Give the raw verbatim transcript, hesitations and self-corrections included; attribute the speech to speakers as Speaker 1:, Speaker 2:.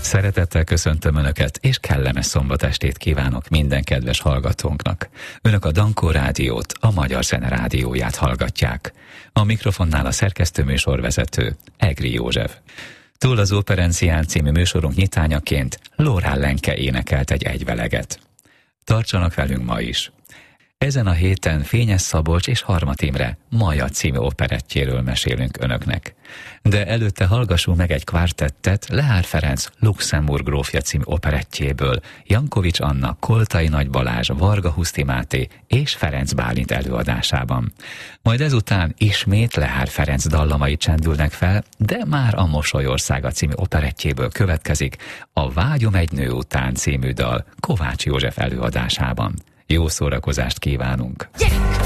Speaker 1: Szeretettel köszöntöm Önöket, és kellemes szombatestét kívánok minden kedves hallgatónknak. Önök a Dankó Rádiót, a Magyar Zene Rádióját hallgatják. A mikrofonnál a szerkesztő műsorvezető, Egri József. Túl az Operencián című műsorunk nyitányaként Lórán Lenke énekelt egy egyveleget. Tartsanak velünk ma is! Ezen a héten Fényes Szabolcs és Harmat Imre Maja című operettjéről mesélünk Önöknek. De előtte hallgassunk meg egy kvártettet Lehár Ferenc Luxemburg grófja című operettjéből, Jankovics Anna, Koltai Nagy Balázs, Varga Huszti Máté és Ferenc Bálint előadásában. Majd ezután ismét Lehár Ferenc dallamai csendülnek fel, de már a Mosolyországa című operettjéből következik a Vágyom egy nő után című dal Kovács József előadásában. Jó szórakozást kívánunk!
Speaker 2: Yeah!